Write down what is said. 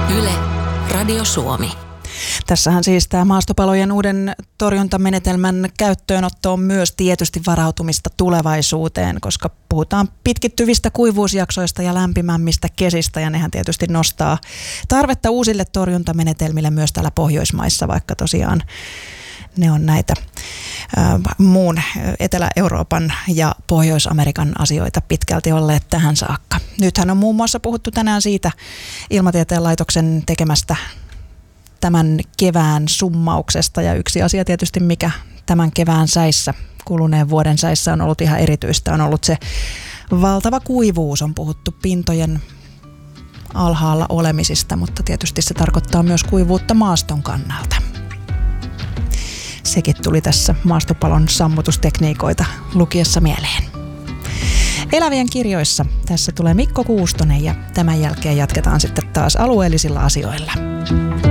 Yle, Radio Suomi. Tässähän siis tämä maastopalojen uuden torjuntamenetelmän käyttöönotto on myös tietysti varautumista tulevaisuuteen, koska puhutaan pitkittyvistä kuivuusjaksoista ja lämpimämmistä kesistä, ja nehän tietysti nostaa tarvetta uusille torjuntamenetelmille myös täällä Pohjoismaissa, vaikka tosiaan ne on näitä muun Etelä-Euroopan ja Pohjois-Amerikan asioita pitkälti olleet tähän saakka. Nythän on muun muassa puhuttu tänään siitä Ilmatieteen laitoksen tekemästä tämän kevään summauksesta, ja yksi asia tietysti, mikä tämän kevään säissä, kuluneen vuoden säissä on ollut ihan erityistä, on ollut se valtava kuivuus. On puhuttu pintojen alhaalla olemisista, mutta tietysti se tarkoittaa myös kuivuutta maaston kannalta. Sekin tuli tässä maastopalon sammutustekniikoita lukiessa mieleen. Elävien kirjoissa tässä tulee Mikko Kuustonen, ja tämän jälkeen jatketaan sitten taas alueellisilla asioilla.